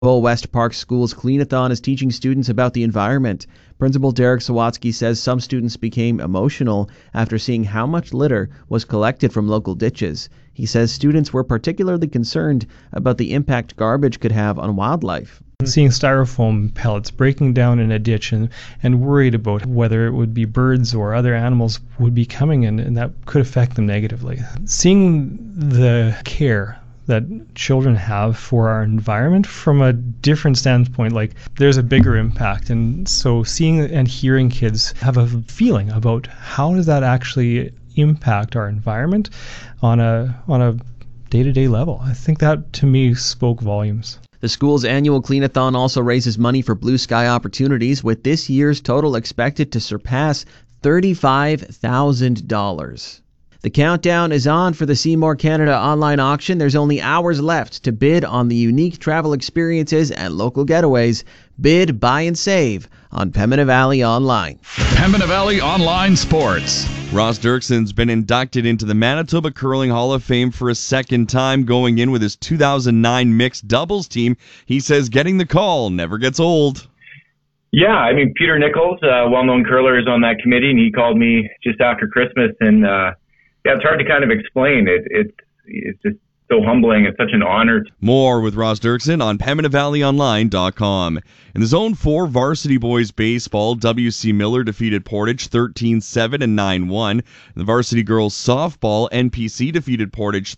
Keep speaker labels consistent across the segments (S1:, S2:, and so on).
S1: West Park School's Cleanathon is teaching students about the environment. Principal Derek Sawatsky says some students became emotional after seeing how much litter was collected from local ditches. He says students were particularly concerned about the impact garbage could have on wildlife.
S2: Seeing styrofoam pellets breaking down in a ditch and worried about whether it would be birds or other animals would be coming in and that could affect them negatively. Seeing the care that children have for our environment from a different standpoint, like there's a bigger impact. And so seeing and hearing kids have a feeling about how does that actually impact our environment on a day-to-day level, I think that to me spoke volumes.
S1: The school's annual Cleanathon also raises money for Blue Sky Opportunities, with this year's total expected to surpass $35,000. The countdown is on for the Seymour Canada online auction. There's only hours left to bid on the unique travel experiences and local getaways. Bid, buy, and save on Pembina Valley Online.
S3: Pembina Valley Online Sports.
S4: Ross Dirkson's been inducted into the Manitoba Curling Hall of Fame for a second time, going in with his 2009 mixed doubles team. He says getting the call never gets old.
S5: Yeah, I mean, Peter Nichols, a well-known curler, is on that committee, and he called me just after Christmas, and yeah, it's hard to kind of explain. It's just so humbling. It's such an honor.
S4: More with Ross Dirkson on PembinaValleyOnline.com. In the Zone 4 Varsity Boys Baseball, W.C. Miller defeated Portage 13-7 and 9-1. In the Varsity Girls Softball, NPC defeated Portage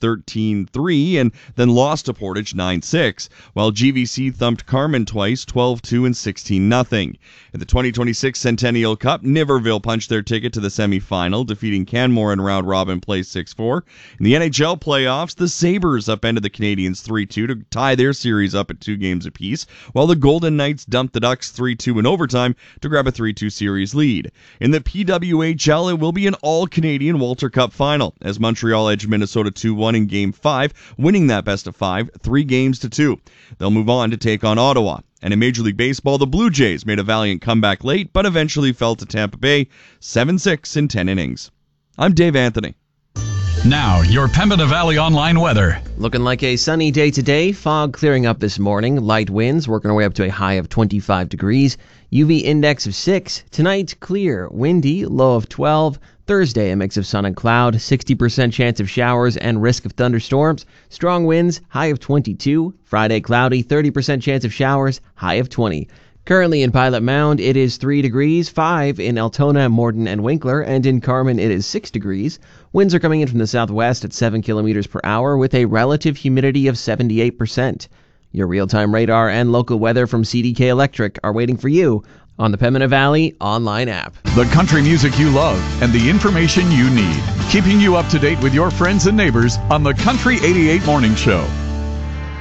S4: 13-3 and then lost to Portage 9-6, while GVC thumped Carman twice 12-2 and 16-0. In the 2026 Centennial Cup, Niverville punched their ticket to the semifinal, defeating Canmore in round robin play 6-4. In the NHL playoffs, the Sabres upended the Canadians 3-2 to tie their series up at 2 games apiece, while the Golden Knights dumped the Ducks 3-2 in overtime to grab a 3-2 series lead. In the PWHL, it will be an all-Canadian Walter Cup final, as Montreal edged Minnesota 2-1 in Game 5, winning that best-of-5, 3-2. They'll move on to take on Ottawa. And in Major League Baseball, the Blue Jays made a valiant comeback late, but eventually fell to Tampa Bay 7-6 in 10 innings. I'm Dave Anthony.
S3: Now, your Pembina Valley Online weather.
S1: Looking like a sunny day today. Fog clearing up this morning. Light winds working our way up to a high of 25 degrees. UV index of 6. Tonight, clear. Windy, low of 12. Thursday, a mix of sun and cloud. 60% chance of showers and risk of thunderstorms. Strong winds, high of 22. Friday, cloudy. 30% chance of showers, high of 20. Currently in Pilot Mound, it is 3 degrees, 5 in Altona, Morden, and Winkler, and in Carman, it is 6 degrees. Winds are coming in from the southwest at 7 kilometers per hour with a relative humidity of 78%. Your real-time radar and local weather from CDK Electric are waiting for you on the Pembina Valley Online app.
S3: The country music you love and the information you need. Keeping you up to date with your friends and neighbors on the Country 88 Morning Show.